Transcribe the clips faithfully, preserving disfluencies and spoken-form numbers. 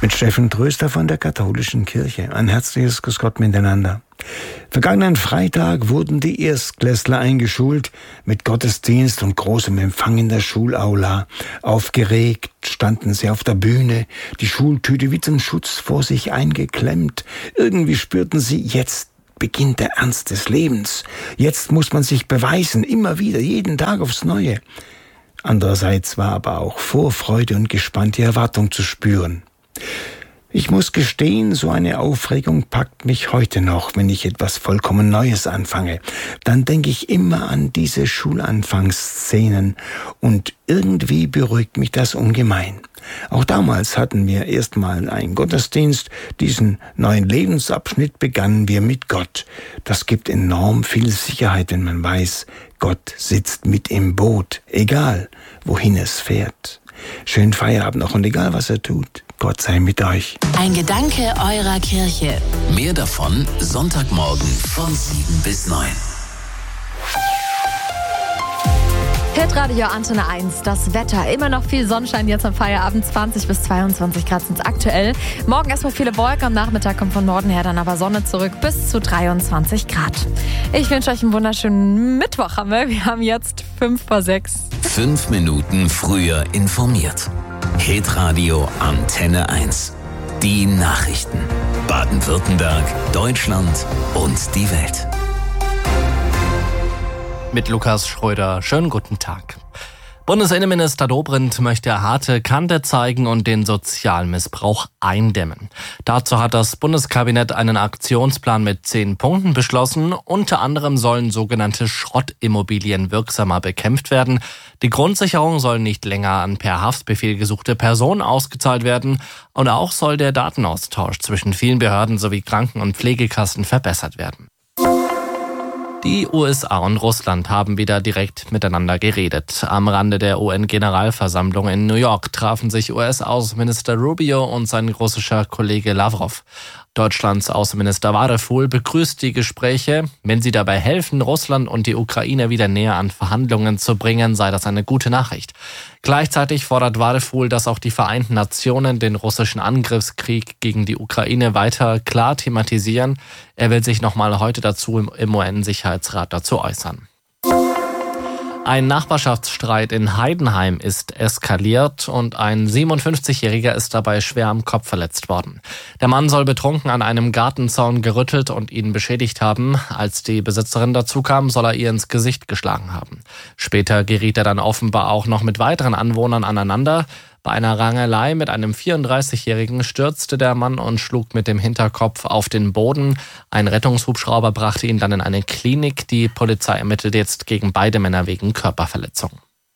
mit Steffen Tröster von der Katholischen Kirche. Ein herzliches Grüß Gott miteinander. Vergangenen Freitag wurden die Erstklässler eingeschult mit Gottesdienst und großem Empfang in der Schulaula. Aufgeregt standen sie auf der Bühne, die Schultüte wie zum Schutz vor sich eingeklemmt. Irgendwie spürten sie, jetzt beginnt der Ernst des Lebens. Jetzt muss man sich beweisen, immer wieder, jeden Tag aufs Neue. Andererseits war aber auch Vorfreude und gespannte Erwartung zu spüren. Ich muss gestehen, so eine Aufregung packt mich heute noch, wenn ich etwas vollkommen Neues anfange. Dann denke ich immer an diese Schulanfangsszenen und irgendwie beruhigt mich das ungemein. Auch damals hatten wir erstmal einen Gottesdienst. Diesen neuen Lebensabschnitt begannen wir mit Gott. Das gibt enorm viel Sicherheit, wenn man weiß, Gott sitzt mit im Boot, egal wohin es fährt. Schönen Feierabend noch und egal was er tut, Gott sei mit euch. Ein Gedanke eurer Kirche. Mehr davon Sonntagmorgen von sieben bis neun. Hitradio Antenne eins, das Wetter. Immer noch viel Sonnenschein jetzt am Feierabend. zwanzig bis zweiundzwanzig Grad sind aktuell. Morgen erstmal viele Wolken, am Nachmittag kommt von Norden her dann aber Sonne zurück bis zu dreiundzwanzig Grad. Ich wünsche euch einen wunderschönen Mittwoch. Haben wir. Wir haben jetzt fünf vor sechs. Fünf Minuten früher informiert. Hitradio Antenne eins. Die Nachrichten. Baden-Württemberg, Deutschland und die Welt. Mit Lukas Schröder. Schönen guten Tag. Bundesinnenminister Dobrindt möchte harte Kante zeigen und den Sozialmissbrauch eindämmen. Dazu hat das Bundeskabinett einen Aktionsplan mit zehn Punkten beschlossen. Unter anderem sollen sogenannte Schrottimmobilien wirksamer bekämpft werden. Die Grundsicherung soll nicht länger an per Haftbefehl gesuchte Personen ausgezahlt werden. Und auch soll der Datenaustausch zwischen vielen Behörden sowie Kranken- und Pflegekassen verbessert werden. Die U S A und Russland haben wieder direkt miteinander geredet. Am Rande der U N-Generalversammlung in New York trafen sich U S-Außenminister Rubio und sein russischer Kollege Lavrov. Deutschlands Außenminister Wadefuhl begrüßt die Gespräche. Wenn sie dabei helfen, Russland und die Ukraine wieder näher an Verhandlungen zu bringen, sei das eine gute Nachricht. Gleichzeitig fordert Wadefuhl, dass auch die Vereinten Nationen den russischen Angriffskrieg gegen die Ukraine weiter klar thematisieren. Er will sich nochmal heute dazu im U N-Sicherheitsrat dazu äußern. Ein Nachbarschaftsstreit in Heidenheim ist eskaliert und ein siebenundfünfzigjähriger ist dabei schwer am Kopf verletzt worden. Der Mann soll betrunken an einem Gartenzaun gerüttelt und ihn beschädigt haben. Als die Besitzerin dazu kam, soll er ihr ins Gesicht geschlagen haben. Später geriet er dann offenbar auch noch mit weiteren Anwohnern aneinander. Bei einer Rangelei mit einem vierunddreißigjährigen stürzte der Mann und schlug mit dem Hinterkopf auf den Boden. Ein Rettungshubschrauber brachte ihn dann in eine Klinik. Die Polizei ermittelt jetzt gegen beide Männer wegen Körperverletzung.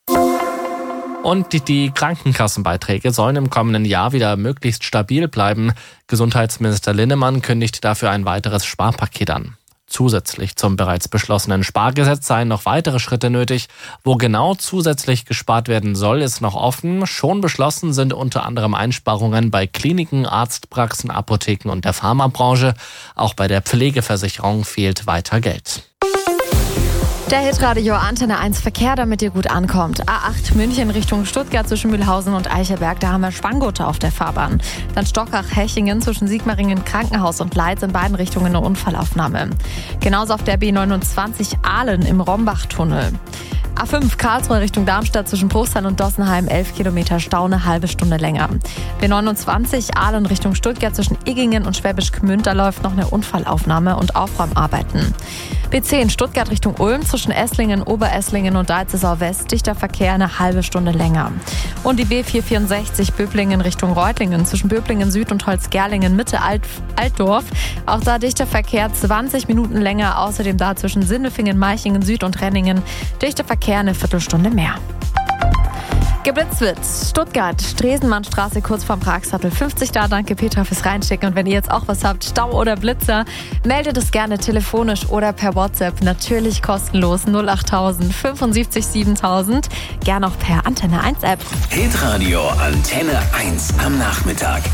Und die, die Krankenkassenbeiträge sollen im kommenden Jahr wieder möglichst stabil bleiben. Gesundheitsminister Linnemann kündigt dafür ein weiteres Sparpaket an. Zusätzlich zum bereits beschlossenen Spargesetz seien noch weitere Schritte nötig. Wo genau zusätzlich gespart werden soll, ist noch offen. Schon beschlossen sind unter anderem Einsparungen bei Kliniken, Arztpraxen, Apotheken und der Pharmabranche. Auch bei der Pflegeversicherung fehlt weiter Geld. Der Hitradio Antenne eins Verkehr, damit ihr gut ankommt. A acht München Richtung Stuttgart zwischen Mühlhausen und Eichelberg, da haben wir Spanngurte auf der Fahrbahn. Dann Stockach-Hechingen zwischen Sigmaringen, Krankenhaus und Leitz in beiden Richtungen eine Unfallaufnahme. Genauso auf der B neunundzwanzig Ahlen im Rombachtunnel. A fünf Karlsruhe Richtung Darmstadt zwischen Bruchsal und Dossenheim, elf Kilometer Stau, eine halbe Stunde länger. B neunundzwanzig Ahlen Richtung Stuttgart zwischen Iggingen und Schwäbisch Gmünd, da läuft noch eine Unfallaufnahme und Aufräumarbeiten. B zehn Stuttgart Richtung Ulm zwischen Esslingen, Oberesslingen und Deizesau West, dichter Verkehr, eine halbe Stunde länger. Und die B vierhundertvierundsechzig Böblingen Richtung Reutlingen zwischen Böblingen Süd und Holzgerlingen Mitte Alt, Altdorf, auch da dichter Verkehr, zwanzig Minuten länger, außerdem da zwischen Sindelfingen, Meichingen Süd und Renningen, dichter Verkehr, eine Viertelstunde mehr. Geblitzt wird Stuttgart, Stresemannstraße kurz vorm Pragsattel fünfzig da. Danke Petra fürs Reinschicken. Und wenn ihr jetzt auch was habt, Stau oder Blitzer, meldet es gerne telefonisch oder per WhatsApp. Natürlich kostenlos null achttausend fünfundsiebzig siebentausend. Gerne auch per Antenne eins App. Hitradio Antenne eins am Nachmittag.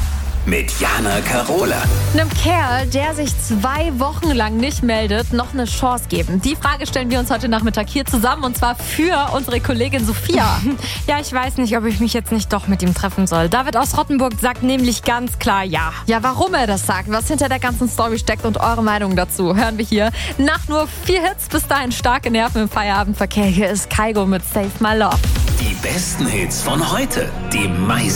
mit Jana Karola. Einem Kerl, der sich zwei Wochen lang nicht meldet, noch eine Chance geben. Die Frage stellen wir uns heute Nachmittag hier zusammen und zwar für unsere Kollegin Sophia. Ja, ich weiß nicht, ob ich mich jetzt nicht doch mit ihm treffen soll. David aus Rottenburg sagt nämlich ganz klar ja. Ja, warum er das sagt, was hinter der ganzen Story steckt und eure Meinung dazu, hören wir hier. Nach nur vier Hits bis dahin starke Nerven im Feierabendverkehr. Hier ist Kygo mit Save My Love. Die besten Hits von heute. Die meisten